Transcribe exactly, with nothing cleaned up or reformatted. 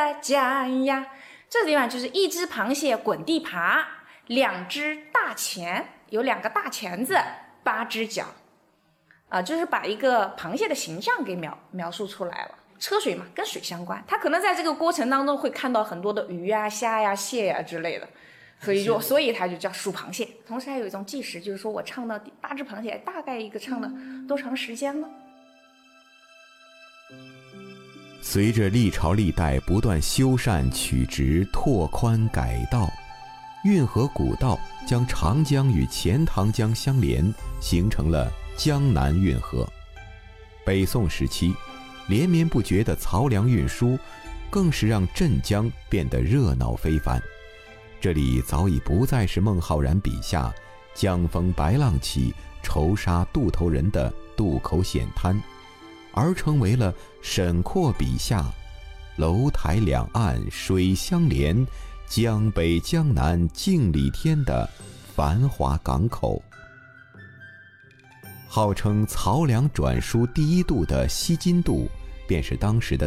的家呀。这地方就是一只螃蟹滚地爬，两只大钳，有两个大钳子，八只脚，啊、呃，就是把一个螃蟹的形象给描描述出来了。车水嘛，跟水相关，他可能在这个过程当中会看到很多的鱼啊、虾呀、蟹呀之类的，所以就所以它就叫数螃蟹。同时还有一种计时，就是说我唱到第八只螃蟹，大概一个唱了多长时间呢？ 随着历朝历代不断修缮曲直、拓宽改道，运河古道将长江与钱塘江相连，形成了江南运河。北宋时期，连绵不绝的漕粮运输，更是让镇江变得热闹非凡。这里早已不再是孟浩然笔下江风白浪起，愁杀渡头人的渡口险滩，而成为了沈括笔下楼台两岸水相连，江北江南镜里天的繁华港口。号称漕粮转输第一渡的西津渡，便是当时的